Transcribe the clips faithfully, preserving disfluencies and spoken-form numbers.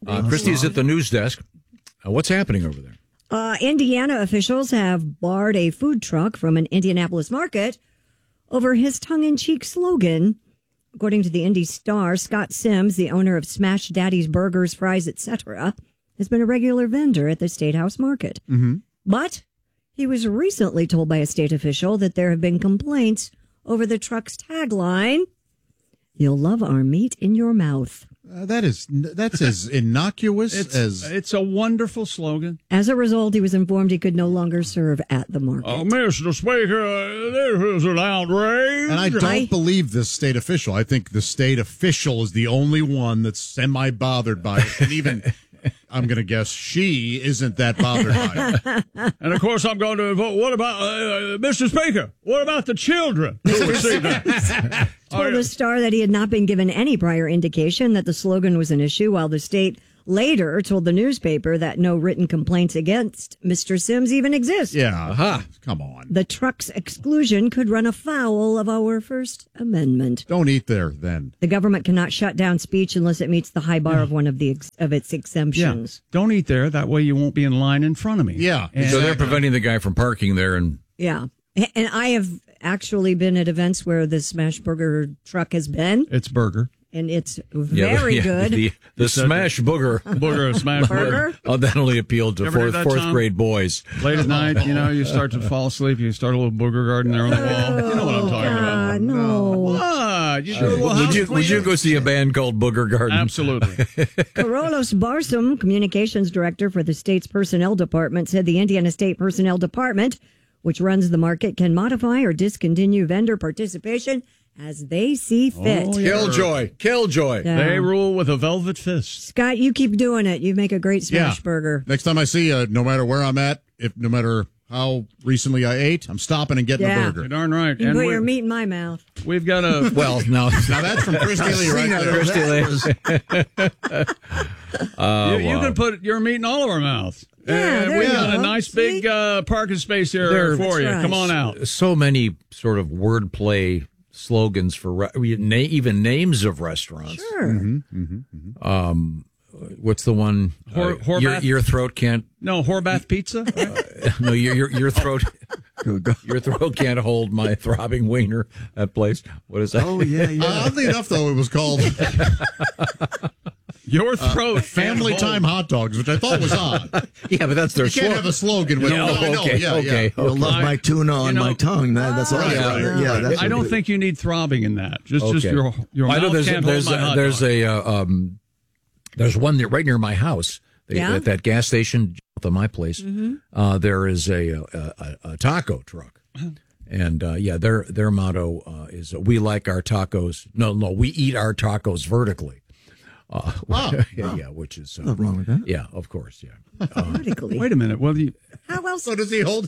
Uh, Christy's at the news desk. Uh, what's happening over there? Uh, Indiana officials have barred a food truck from an Indianapolis market over his tongue-in-cheek slogan. According to the Indy Star, Scott Sims, the owner of Smash Daddy's Burgers, Fries, et cetera, has been a regular vendor at the State House Market. Mm-hmm. But he was recently told by a state official that there have been complaints over the truck's tagline, "You'll love our meat in your mouth." Uh, that is, that's as innocuous it's, as... It's a wonderful slogan. As a result, he was informed he could no longer serve at the market. Oh, Mister Speaker, uh, this is an outrage. And I don't I, believe this state official. I think the state official is the only one that's semi-bothered by it. And even, I'm going to guess, she isn't that bothered by it. And, of course, I'm going to vote. What about, uh, Mister Speaker, what about the children who received that? Told the Star that he had not been given any prior indication that the slogan was an issue, while the state later told the newspaper that no written complaints against Mister Sims even exist. Yeah, uh-huh. Come on. The truck's exclusion could run afoul of our First Amendment. Don't eat there, then. The government cannot shut down speech unless it meets the high bar yeah. of one of the ex- of its exemptions. Yeah. Don't eat there. That way you won't be in line in front of me. Yeah. And so they're preventing the guy from parking there. And Yeah. And I have actually been at events where the Smash Burger truck has been. It's burger. And it's very yeah, the, good. Yeah, the the it's Smash Booger. Booger, Smash Burger. Oh, that only appealed to fourth, that, fourth Tom? grade boys. Late at night, you know, you start to fall asleep. You start a little booger garden there on the wall. You know what I'm talking God, about. no. What? You do a Uh, little would house you would you cleaning? go see a band called Booger Garden? Absolutely. Carolus Barsom, communications director for the state's personnel department, said the Indiana State Personnel Department, which runs the market, can modify or discontinue vendor participation as they see fit. Oh, yeah. Killjoy, Killjoy. Yeah. They rule with a velvet fist. Scott, you keep doing it. You make a great smash Yeah. burger. Next time I see you, no matter where I'm at, if no matter how recently I ate, I'm stopping and getting Yeah. a You're burger. darn right. You And put we- your meat in my mouth. we've got a... Well, no. Now that's from Christy Lee right there. Christy Lee. you, you wow. can put your meat in all of our mouths. Yeah, and there we you got go. a nice See? big uh, parking space here There- for That's you. right. Come on out. So many sort of wordplay slogans for re- na- even names of restaurants. Sure. Mm-hmm. Um, what's the one? Hor- uh, your, Horvath? your throat can't. No, Horvath Pizza? Right? No, your your, your throat. Your throat can't hold my throbbing wiener. That place. What is that? Oh, yeah, yeah. Uh, oddly enough, though, it was called Your throat. Family can't Time hold. Hot Dogs, which I thought was odd. Yeah, but that's their You can't have a slogan with No, no, I know, okay, yeah, okay. yeah. You'll love my tuna on You know- my tongue. That, that's all. Right, yeah, right, yeah, right. that's I what don't it- think you need throbbing in that. Just, just Okay. your your I know mouth there's can't there's hold my a, hot there's dog. a uh, um there's one that right near my house. They, Yeah? At that gas station at my place, uh, there is a, a, a, a taco truck, and uh, yeah, their their motto uh, is "We like our tacos." No, no, we eat our tacos vertically. Uh, Oh. yeah, yeah, which is uh, Nothing wrong with that. yeah, of course, yeah. Um, Vertically. Wait a minute. Well, you, How else? So does he hold?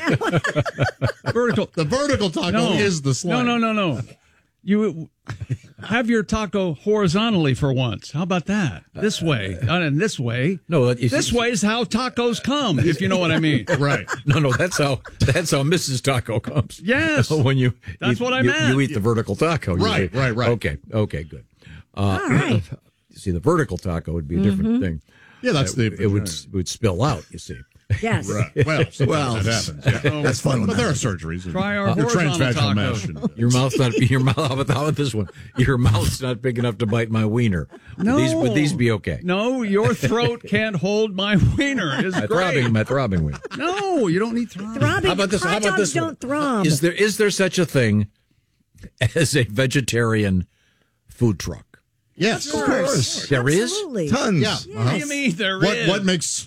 vertical. The vertical taco No. is the slang. No, no, no, no. You have your taco horizontally for once. How about that? This way. Uh, and this way. no, it- This way is how tacos come, if you know what I mean. Right. No, no, that's how that's how Missus Taco comes. Yes. when you That's eat- what I you, meant. You eat the vertical taco, you Right, see. right, right. Okay, okay, good. Uh, All right. You see, the vertical taco would be a different thing. Yeah, that's it, the. it would it would spill out. You see. Yes. Right. Well, sometimes Well, that happens. Yeah. That's fun. But when there are that surgeries. Try our Your horizontal transvaginal taco. mesh. and- Your mouth's not your mouth. How about, how about this one? Your mouth's not big enough to bite my wiener. No. Would these, would these be okay? No, your throat can't hold my wiener. It's My great. throbbing, my throbbing wiener. No, you don't need throbbing. Throbbing. How about this? Hot How about dogs this? one? don't throb. Is there is there such a thing as a vegetarian food truck? Yes. Of course. There is? Absolutely. Tons. Yeah. What do uh-huh. you mean there What is? what makes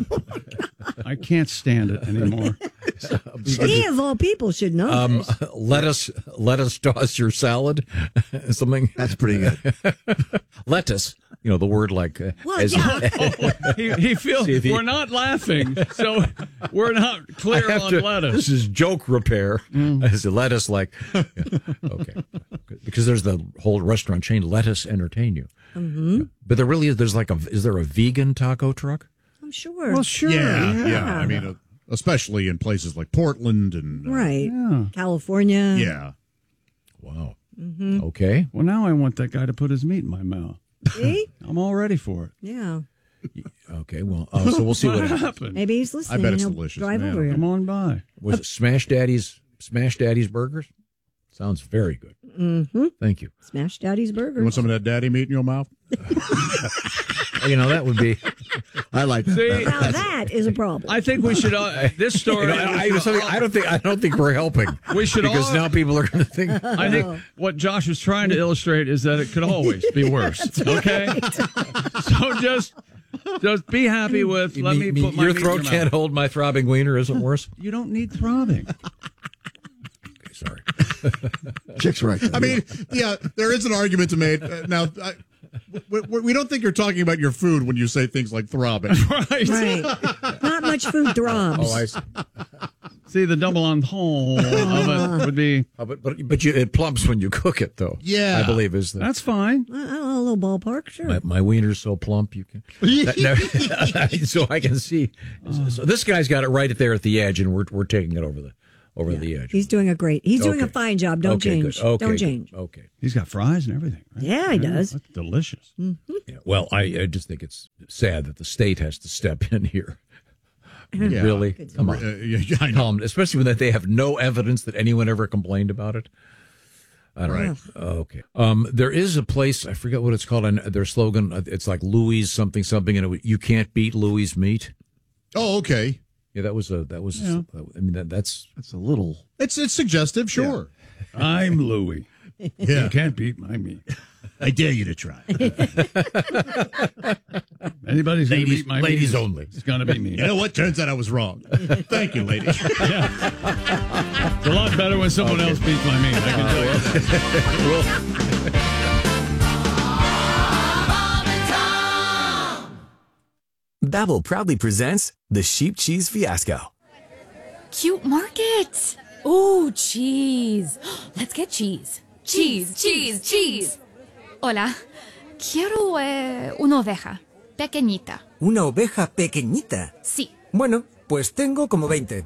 I can't stand it anymore. He of all people should know. Um, this. lettuce, lettuce toss your salad, something. That's pretty good. Lettuce, you know the word like. Uh, Well, as- yeah. he, he feels See, the- we're not laughing, so we're not I clear have on to- lettuce. This is joke repair. As a lettuce, like yeah, okay, because there's the whole restaurant chain. Let us entertain you. Mm-hmm. Yeah. But there really is. There's like a. Is there a vegan taco truck? I'm sure. Well, sure. yeah, yeah Yeah. I mean, uh, especially in places like Portland and uh, right. Yeah. California. Yeah. Wow. Mm-hmm. Okay. Well, now I want that guy to put his meat in my mouth. See? I'm all ready for it. Yeah. Okay, well, uh, so we'll see what happens. happened. Maybe he's listening. I bet and it's he'll delicious, Drive man. over here. Come on by. Was it Smash Daddy's Smash Daddy's Burgers? Sounds very good. Mm-hmm. Thank you. Smash Daddy's You Burgers. want some of that daddy meat in your mouth? You know, that would be. I like that. See, Now that is a problem. I think we should. Uh, this story. You know, I, I, I don't think I don't think we're helping. We should because all- now people are going to think. I think what Josh was trying to illustrate is that it could always be worse. Okay, so just just be happy with. You Let mean- me put mean my your meat in throat your mouth. can't hold my throbbing wiener. Isn't worse. You don't need throbbing. Okay, sorry. Chick's right. I mean, yeah, there is an argument to make. Uh, now, I, we, we don't think you're talking about your food when you say things like throbbing. Right. Right. Not much food throbs. Oh, I see. See, the double entendre of it would be. Oh, but but but you, it plumps when you cook it, though. Yeah. I believe is the. That's fine. Uh, a little ballpark, sure. My, my wiener's so plump you can. that- no, so I can see. So this guy's got it right there at the edge, and we're we're taking it over the over the edge. He's doing a great. He's doing a Okay. fine job. Don't Okay, change. good. Okay, Don't good. change. Okay. He's got fries and everything. Right? Yeah, he does. That's delicious. Yeah. Well, I, I just think it's sad that the state has to step in here. Yeah. Really? Come Uh, on. yeah, yeah, I know. Come on. Especially when they have no evidence that anyone ever complained about it. I don't Right. know. Okay. Um, there is a place, I forget what it's called, and their slogan, uh, it's like Louis something something, and it, you can't beat Louis meat. Oh, okay. Yeah, that was a, that was, I mean, that, that's, That's a little. It's it's suggestive, sure. I'm Louie. Yeah. You can't beat my meat. I dare you to try. Anybody's going to Ladies- beat my ladies meat. only. It's going to be me. You know what? Turns out I was wrong. Thank you, lady. It's a lot better when someone else beats my meat. I can tell you that. Babbel proudly presents the Sheep Cheese Fiasco. Cute markets. Ooh, cheese. Let's get cheese. Cheese, cheese, cheese. Hola. Quiero eh, una oveja. Pequeñita. ¿Una oveja pequeñita? Sí. Bueno, pues tengo como veinte.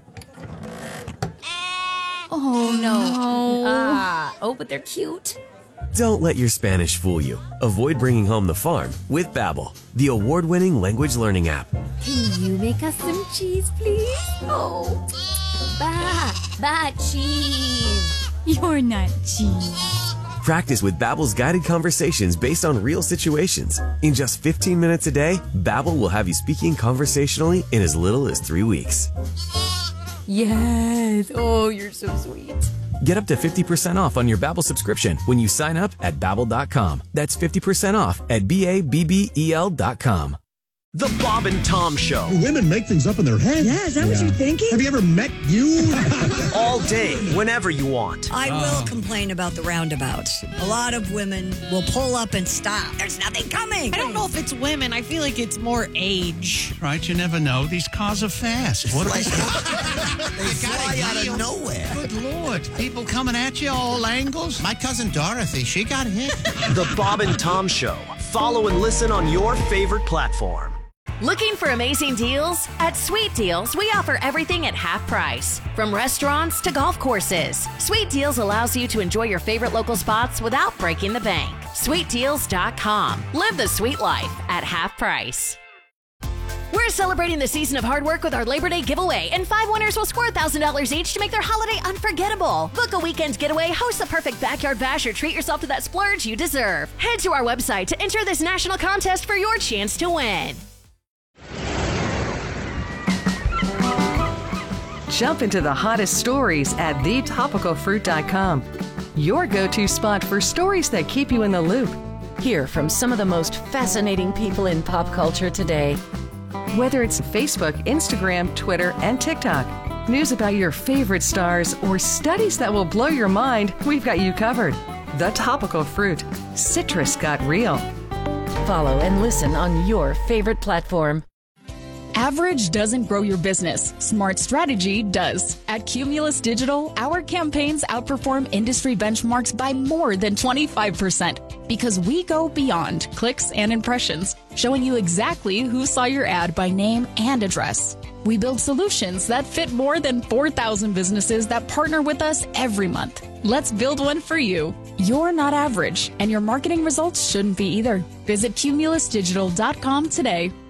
Oh, no. Ah. Oh, but they're cute. Don't let your Spanish fool you. Avoid bringing home the farm with Babbel, the award-winning language learning app. Can you make us some cheese, please? Oh. Ba. Ba cheese. You're not cheese. Practice with Babbel's guided conversations based on real situations. In just fifteen minutes a day, Babbel will have you speaking conversationally in as little as three weeks. Yes. Oh, you're so sweet. Get up to fifty percent off on your Babbel subscription when you sign up at babbel dot com. That's fifty percent off at B A B B E L dot com. The Bob and Tom Show. Women make things up in their heads. Yeah, is that what you're thinking? Have you ever met you? All day, whenever you want. I will complain about the roundabout. A lot of women will pull up and stop. There's nothing coming. I don't know if it's women. I feel like it's more age. Right, you never know. These cars are fast. What Like, are they fly out of nowhere. Good Lord. People coming at you all angles. My cousin Dorothy, she got hit. The Bob and Tom Show. Follow and listen on your favorite platform. Looking for amazing deals? At Sweet Deals, we offer everything at half price. From restaurants to golf courses, Sweet Deals allows you to enjoy your favorite local spots without breaking the bank. sweet deals dot com. Live the sweet life at half price. We're celebrating the season of hard work with our Labor Day giveaway, and five winners will score one thousand dollars each to make their holiday unforgettable. Book a weekend getaway, host the perfect backyard bash, or treat yourself to that splurge you deserve. Head to our website to enter this national contest for your chance to win. Jump into the hottest stories at the topical fruit dot com. Your go-to spot for stories that keep you in the loop. Hear from some of the most fascinating people in pop culture today. Whether it's Facebook, Instagram, Twitter, and TikTok, news about your favorite stars, or studies that will blow your mind, we've got you covered. The Topical Fruit. Citrus got real. Follow and listen on your favorite platform. Average doesn't grow your business. Smart strategy does. At Cumulus Digital, our campaigns outperform industry benchmarks by more than twenty-five percent because we go beyond clicks and impressions, showing you exactly who saw your ad by name and address. We build solutions that fit more than four thousand businesses that partner with us every month. Let's build one for you. You're not average, and your marketing results shouldn't be either. Visit cumulus digital dot com today.